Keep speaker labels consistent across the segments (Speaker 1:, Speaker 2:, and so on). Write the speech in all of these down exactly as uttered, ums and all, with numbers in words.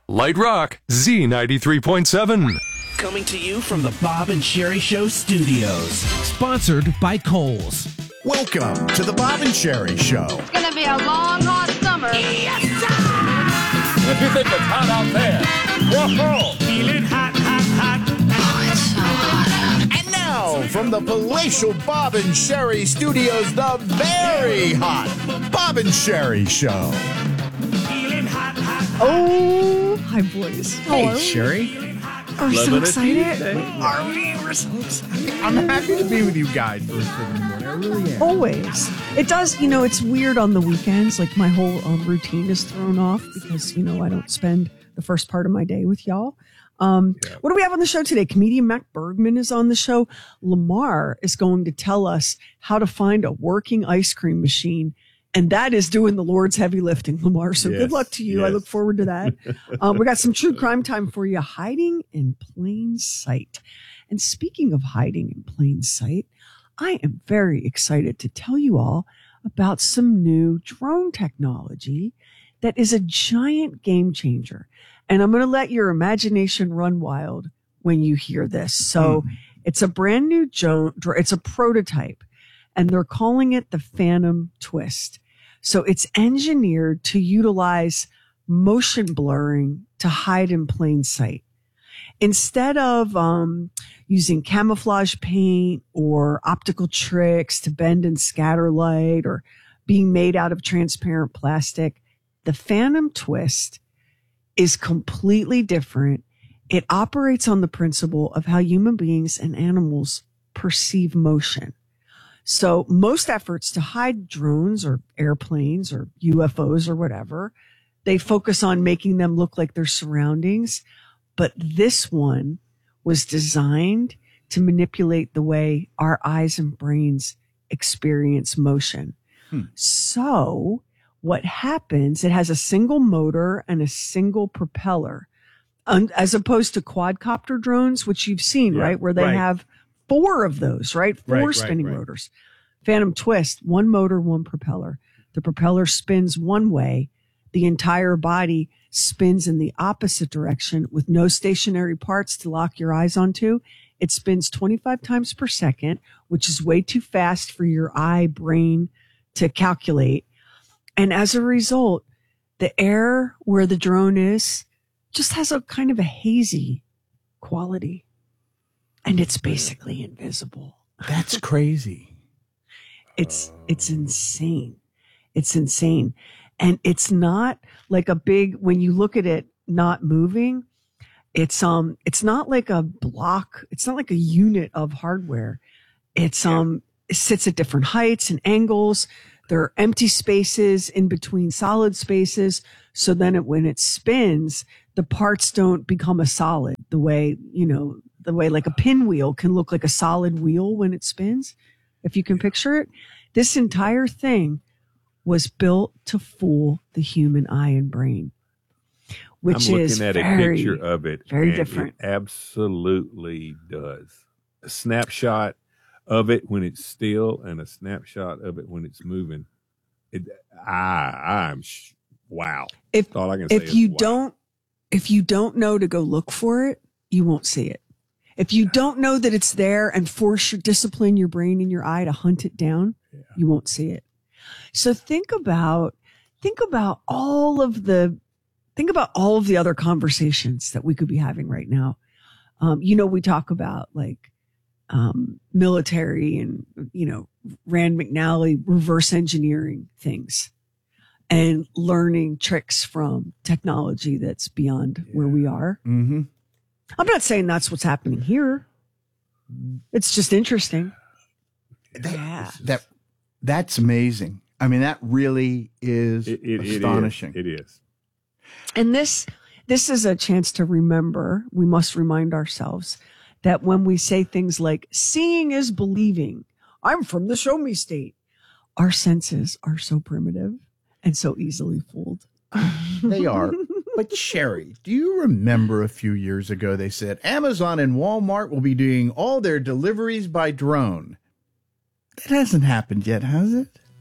Speaker 1: Light Rock, Z ninety-three point seven.
Speaker 2: Coming to you from the Bob and Sherry Show studios.
Speaker 3: Sponsored by Kohl's.
Speaker 4: Welcome to the Bob and Sherry Show.
Speaker 5: It's going to be a long, hot summer.
Speaker 6: Yes, sir!
Speaker 7: If you think it's hot out there, whoa,
Speaker 6: feeling hot, hot, hot.
Speaker 5: Oh, it's so hot out.
Speaker 4: And now, from the palatial Bob and Sherry studios, the very hot Bob and Sherry Show.
Speaker 6: Feeling hot, hot, hot.
Speaker 8: Oh, hi, boys.
Speaker 4: Hey, Sherry.
Speaker 8: Are we so excited?
Speaker 4: Are we? We're so excited. I'm happy to be with you guys first thing in the morning. I really am.
Speaker 8: Always. It does, you know, it's weird on the weekends. Like, my whole um, routine is thrown off because, you know, I don't spend the first part of my day with y'all. Um, yeah. What do we have on the show today? Comedian Mac Bergman is on the show. Lamar is going to tell us how to find a working ice cream machine. And that is doing the Lord's heavy lifting, Lamar. So yes, good luck to you. Yes. I look forward to that. Um, we got some true crime time for you. Hiding in plain sight. And speaking of hiding in plain sight, I am very excited to tell you all about some new drone technology that is a giant game changer. And I'm going to let your imagination run wild when you hear this. So mm. it's a brand new drone. It's a prototype. And they're calling it the Phantom Twist. So it's engineered to utilize motion blurring to hide in plain sight. Instead of um, using camouflage paint or optical tricks to bend and scatter light or being made out of transparent plastic, the Phantom Twist is completely different. It operates on the principle of how human beings and animals perceive motion. So most efforts to hide drones or airplanes or U F Os or whatever, they focus on making them look like their surroundings. But this one was designed to manipulate the way our eyes and brains experience motion. Hmm. So what happens, it has a single motor and a single propeller, as opposed to quadcopter drones, which you've seen, yeah, right? Where they right. have four of those, right? Four right, spinning right, right. motors. Phantom Twist, one motor, one propeller. The propeller spins one way. The entire body spins in the opposite direction with no stationary parts to lock your eyes onto. It spins twenty-five times per second, which is way too fast for your eye brain to calculate. And as a result, the air where the drone is just has a kind of a hazy quality. And it's basically invisible.
Speaker 4: That's crazy.
Speaker 8: It's, it's insane. It's insane. And it's not like a big, when you look at it not moving, it's, um, it's not like a block. It's not like a unit of hardware. It's, um, it sits at different heights and angles. There are empty spaces in between solid spaces. So then it, when it spins, the parts don't become a solid the way, you know, the way like a pinwheel can look like a solid wheel when it spins. If you can picture it, this entire thing was built to fool the human eye and brain, which
Speaker 7: I'm
Speaker 8: is
Speaker 7: looking at
Speaker 8: very,
Speaker 7: a picture of it.
Speaker 8: Very
Speaker 7: and
Speaker 8: different.
Speaker 7: It absolutely does. A snapshot of it when it's still and a snapshot of it when it's moving. It, I, I'm sh- wow.
Speaker 8: If,
Speaker 7: That's all I can say
Speaker 8: if
Speaker 7: is
Speaker 8: you
Speaker 7: wow.
Speaker 8: don't, if you don't know to go look for it, you won't see it. If you don't know that it's there and force your discipline, your brain and your eye to hunt it down, yeah. you won't see it. So think about, think about all of the, think about all of the other conversations that we could be having right now. Um, you know, we talk about like, um, military and, you know, Rand McNally reverse engineering things and learning tricks from technology that's beyond yeah. where we are.
Speaker 4: Mm-hmm.
Speaker 8: I'm not saying that's what's happening here. It's just interesting.
Speaker 4: That,
Speaker 8: yeah.
Speaker 4: That, that's amazing. I mean, that really is
Speaker 7: it, it,
Speaker 4: astonishing.
Speaker 7: It is. It is.
Speaker 8: And this, this is a chance to remember, we must remind ourselves that when we say things like seeing is believing, I'm from the show me state, our senses are so primitive and so easily fooled.
Speaker 4: They are. But Sherry, do you remember a few years ago they said Amazon and Walmart will be doing all their deliveries by drone? That hasn't happened yet, has it?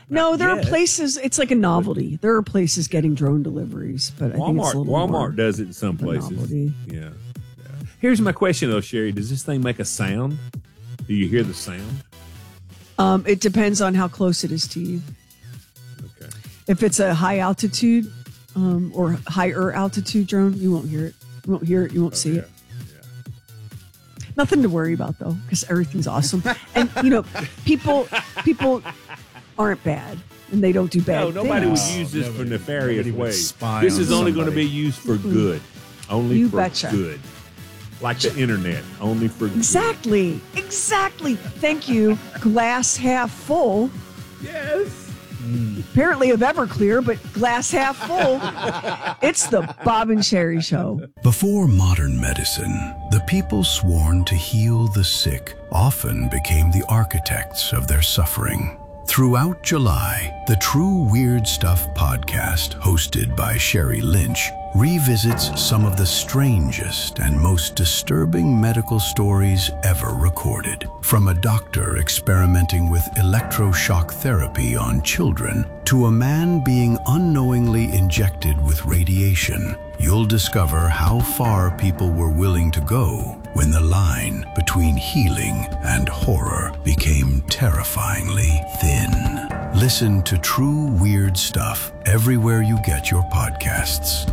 Speaker 8: No, there
Speaker 7: yet.
Speaker 8: are places. It's like a novelty. There are places getting drone deliveries, but I think it's
Speaker 7: Walmart
Speaker 8: a little
Speaker 7: Walmart
Speaker 8: more
Speaker 7: does it in some
Speaker 8: of a
Speaker 7: places.
Speaker 8: novelty.
Speaker 7: Yeah. yeah. Here's my question though, Sherry. Does this thing make a sound? Do you hear the sound?
Speaker 8: Um, it depends on how close it is to you.
Speaker 7: Okay.
Speaker 8: If it's a high altitude um, or higher altitude drone, you won't hear it. You won't hear it. You won't
Speaker 7: Oh,
Speaker 8: see
Speaker 7: yeah.
Speaker 8: it. Nothing to worry about though, because everything's awesome. And you know, people people aren't bad, and they don't do bad
Speaker 7: No, nobody
Speaker 8: things.
Speaker 7: would use this
Speaker 4: nobody-
Speaker 7: for nefarious
Speaker 4: nobody would
Speaker 7: ways.
Speaker 4: spy
Speaker 7: This
Speaker 4: on
Speaker 7: is only going to
Speaker 4: somebody.
Speaker 7: be used for good. Only
Speaker 8: You
Speaker 7: for
Speaker 8: betcha.
Speaker 7: good. Like the internet, only for good.
Speaker 8: Exactly, exactly. Thank you. Glass half full.
Speaker 7: Yes.
Speaker 8: Apparently of Everclear, but glass half full. It's the Bob and Sherry Show.
Speaker 9: Before modern medicine, the people sworn to heal the sick often became the architects of their suffering. Throughout July, the True Weird Stuff podcast, hosted by Sherry Lynch, revisits some of the strangest and most disturbing medical stories ever recorded. From a doctor experimenting with electroshock therapy on children to a man being unknowingly injected with radiation, you'll discover how far people were willing to go when the line between healing and horror became terrifyingly thin. Listen to True Weird Stuff everywhere you get your podcasts.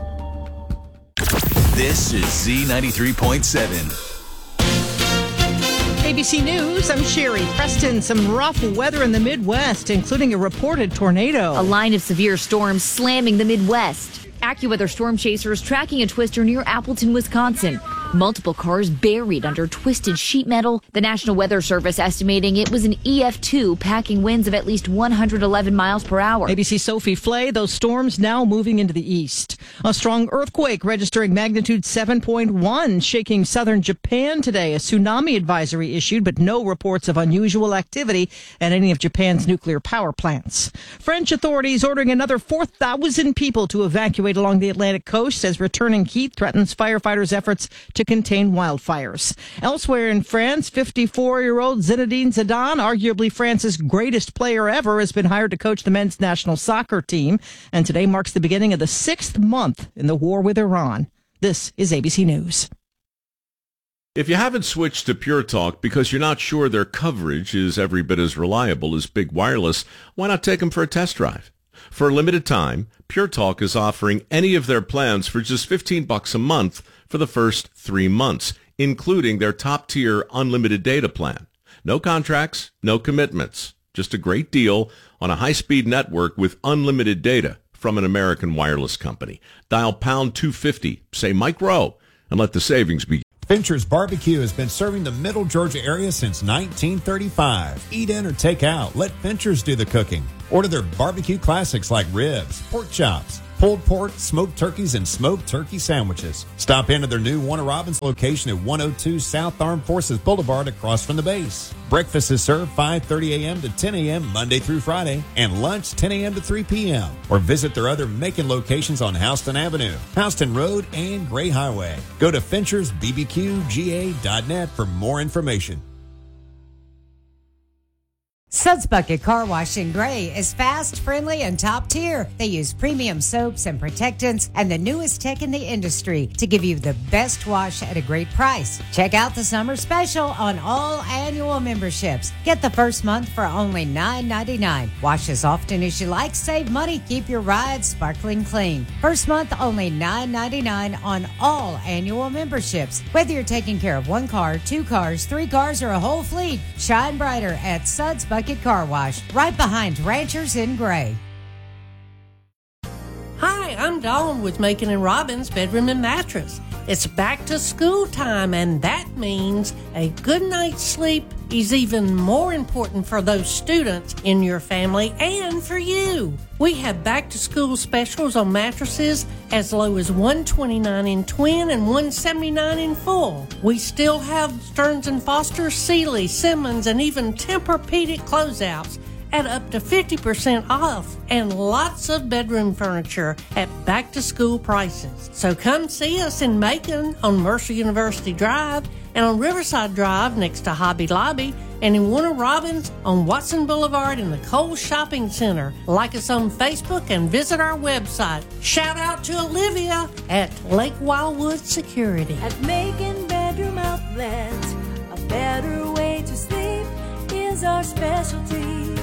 Speaker 10: This is Z ninety-three point seven.
Speaker 11: A B C News, I'm Sherry Preston. Some rough weather in the Midwest, including a reported tornado.
Speaker 5: A line of severe storms slamming the Midwest. AccuWeather storm chasers tracking a twister near Appleton, Wisconsin. Multiple cars buried under twisted sheet metal. The National Weather Service estimating it was an E F two, packing winds of at least one hundred eleven miles per hour.
Speaker 11: A B C Sophie Flay, those storms now moving into the east. A strong earthquake registering magnitude seven point one, shaking southern Japan today. A tsunami advisory issued, but no reports of unusual activity at any of Japan's nuclear power plants. French authorities ordering another four thousand people to evacuate along the Atlantic coast as returning heat threatens firefighters' efforts to contain wildfires. Elsewhere in France, fifty-four-year-old Zinedine Zidane, arguably France's greatest player ever, has been hired to coach the men's national soccer team. And today marks the beginning of the sixth month in the war with Iran. This is A B C News.
Speaker 12: If you haven't switched to Pure Talk because you're not sure their coverage is every bit as reliable as Big Wireless, why not take them for a test drive? For a limited time, Pure Talk is offering any of their plans for just fifteen bucks a month for the first three months, including their top-tier unlimited data plan. No contracts, no commitments. Just a great deal on a high-speed network with unlimited data from an American wireless company. Dial pound two fifty, say Mike Rowe, and let the savings begin.
Speaker 13: Fincher's Barbecue has been serving the Middle Georgia area since nineteen thirty-five. Eat in or take out. Let Fincher's do the cooking. Order their barbecue classics like ribs, pork chops, pulled pork, smoked turkeys, and smoked turkey sandwiches. Stop into their new Warner Robins location at one oh two South Armed Forces Boulevard across from the base. Breakfast is served five thirty a.m. to ten a.m. Monday through Friday, and lunch ten a.m. to three p.m. Or visit their other Macon locations on Houston Avenue, Houston Road, and Gray Highway. Go to Finchers B B Q G A dot net for more information.
Speaker 14: Suds Bucket Car Wash in Gray is fast, friendly, and top tier. They use premium soaps and protectants and the newest tech in the industry to give you the best wash at a great price. Check out the summer special on all annual memberships. Get the first month for only nine ninety-nine. Wash as often as you like, save money, keep your ride sparkling clean. First month only nine ninety-nine on all annual memberships. Whether you're taking care of one car, two cars, three cars, or a whole fleet, shine brighter at Suds Bucket Car Wash, right behind Ranchers in Gray.
Speaker 15: Hi, I'm Dawn with Macon and Robbins Bedroom and Mattress. It's back to school time, and that means a good night's sleep is even more important for those students in your family and for you. We have back to school specials on mattresses as low as one hundred twenty-nine dollars in twin and one hundred seventy-nine dollars in full. We still have Stearns and Foster, Sealy, Simmons, and even Tempur-Pedic closeouts at up to fifty percent off, and lots of bedroom furniture at back-to-school prices. So come see us in Macon on Mercer University Drive and on Riverside Drive next to Hobby Lobby, and in Warner Robins on Watson Boulevard in the Kohl's Shopping Center. Like us on Facebook and visit our website. Shout out to Olivia at Lake Wildwood Security.
Speaker 16: At making bedroom outlets a better way to sleep is our specialty.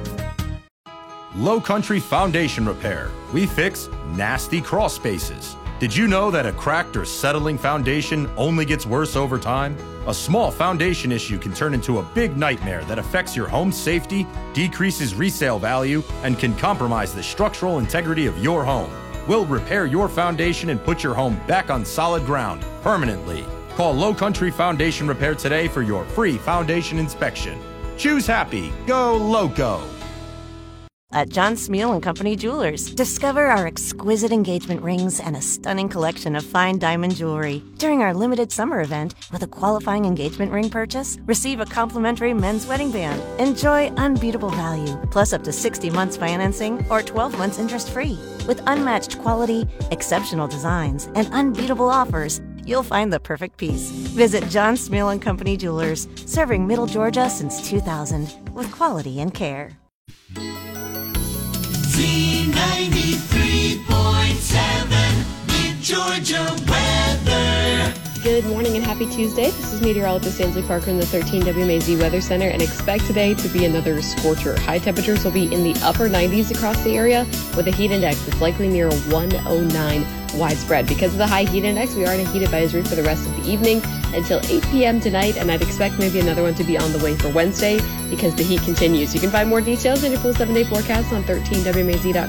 Speaker 17: Low Country Foundation Repair. We fix nasty crawl spaces. Did you know that a cracked or settling foundation only gets worse over time? A small foundation issue can turn into a big nightmare that affects your home's safety, decreases resale value, and can compromise the structural integrity of your home. We'll repair your foundation and put your home back on solid ground permanently. Call Low Country Foundation Repair today for your free foundation inspection. Choose happy. Go Loco.
Speaker 18: At John Smeal and Company Jewelers, discover our exquisite engagement rings and a stunning collection of fine diamond jewelry. During our limited summer event, with a qualifying engagement ring purchase, receive a complimentary men's wedding band. Enjoy unbeatable value, plus up to sixty months financing or twelve months interest-free. With unmatched quality, exceptional designs, and unbeatable offers, you'll find the perfect piece. Visit John Smeal and Company Jewelers, serving Middle Georgia since two thousand, with quality and care.
Speaker 6: Z ninety-three point seven, Mid Georgia weather.
Speaker 19: Good morning and happy Tuesday. This is meteorologist Ainsley Parker in the thirteen W M A Z Weather Center, and expect today to be another scorcher. High temperatures will be in the upper nineties across the area, with a heat index that's likely near one oh nine widespread. Because of the high heat index, we are in a heat advisory for the rest of the evening until eight p.m. tonight, and I'd expect maybe another one to be on the way for Wednesday because the heat continues. You can find more details in your full seven-day forecast on thirteen W M A Z dot